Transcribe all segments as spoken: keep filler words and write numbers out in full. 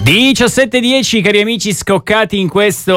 diciassette e dieci, cari amici scoccati in questo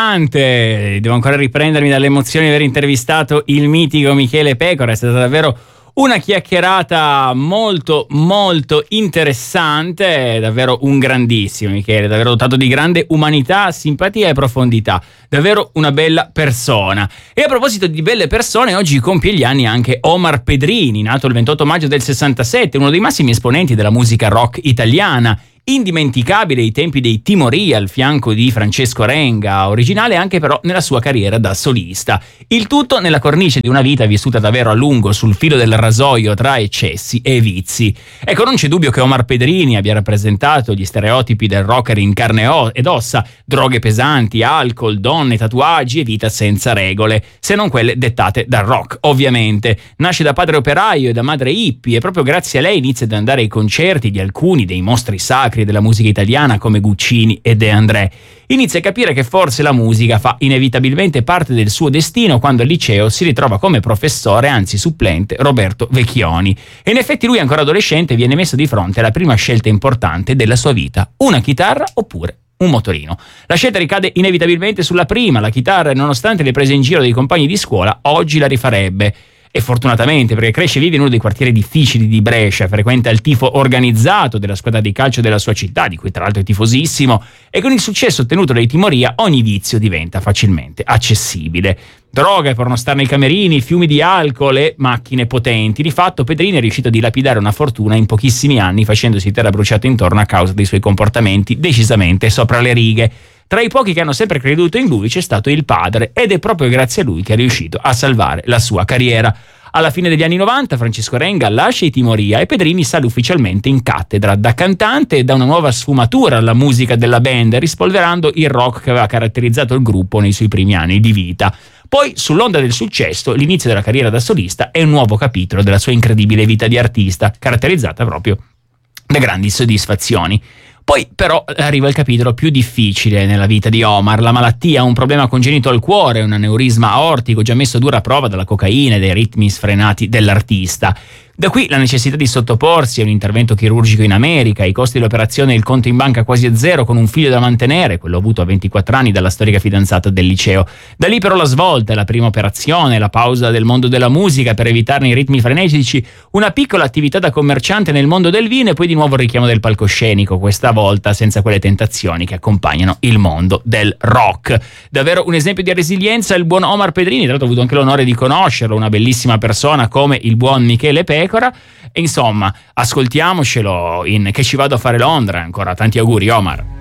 istante. Devo ancora riprendermi dalle emozioni di aver intervistato il mitico Michele Pecora. È stata davvero una chiacchierata molto molto interessante, davvero un grandissimo Michele, davvero dotato di grande umanità, simpatia e profondità, davvero una bella persona. E a proposito di belle persone, oggi compie gli anni anche Omar Pedrini, nato il ventotto maggio del sessantasette, uno dei massimi esponenti della musica rock italiana. Indimenticabile ai tempi dei Timoria al fianco di Francesco Renga, originale anche però nella sua carriera da solista. Il tutto nella cornice di una vita vissuta davvero a lungo sul filo del rasoio tra eccessi e vizi. Ecco, non c'è dubbio che Omar Pedrini abbia rappresentato gli stereotipi del rocker in carne ed ossa: droghe pesanti, alcol, donne, tatuaggi e vita senza regole, se non quelle dettate dal rock, ovviamente. Nasce da padre operaio e da madre hippie e proprio grazie a lei inizia ad andare ai concerti di alcuni dei mostri sacri della musica italiana come Guccini e De André. Inizia a capire che forse la musica fa inevitabilmente parte del suo destino quando al liceo si ritrova come professore, anzi supplente, Roberto Vecchioni. E in effetti lui, ancora adolescente, viene messo di fronte alla prima scelta importante della sua vita: una chitarra oppure un motorino. La scelta ricade inevitabilmente sulla prima, la chitarra, e nonostante le prese in giro dei compagni di scuola, oggi la rifarebbe. E fortunatamente, perché cresce e vive in uno dei quartieri difficili di Brescia, frequenta il tifo organizzato della squadra di calcio della sua città, di cui tra l'altro è tifosissimo, e con il successo ottenuto dai Timoria ogni vizio diventa facilmente accessibile. Droga per non stare nei camerini, fiumi di alcol e macchine potenti. Di fatto Pedrini è riuscito a dilapidare una fortuna in pochissimi anni, facendosi terra bruciata intorno a causa dei suoi comportamenti decisamente sopra le righe. Tra i pochi che hanno sempre creduto in lui c'è stato il padre, ed è proprio grazie a lui che è riuscito a salvare la sua carriera. Alla fine degli anni novanta Francesco Renga lascia i Timoria e Pedrini sale ufficialmente in cattedra da cantante e dà una nuova sfumatura alla musica della band, rispolverando il rock che aveva caratterizzato il gruppo nei suoi primi anni di vita. Poi, sull'onda del successo, l'inizio della carriera da solista è un nuovo capitolo della sua incredibile vita di artista, caratterizzata proprio da grandi soddisfazioni. Poi però arriva il capitolo più difficile nella vita di Omar: la malattia, un problema congenito al cuore, un aneurisma aortico già messo a dura prova dalla cocaina e dai ritmi sfrenati dell'artista. Da qui la necessità di sottoporsi a un intervento chirurgico in America, i costi dell'operazione e il conto in banca quasi a zero, con un figlio da mantenere, quello avuto a ventiquattro anni dalla storica fidanzata del liceo. Da lì però la svolta, la prima operazione, la pausa del mondo della musica per evitarne i ritmi frenetici, una piccola attività da commerciante nel mondo del vino e poi di nuovo il richiamo del palcoscenico, questa volta senza quelle tentazioni che accompagnano il mondo del rock. Davvero un esempio di resilienza il buon Omar Pedrini. Tra l'altro ho avuto anche l'onore di conoscerlo, una bellissima persona come il buon Michele Pecora. E insomma, ascoltiamocelo in Che ci vado a fare Londra. Ancora tanti auguri, Omar.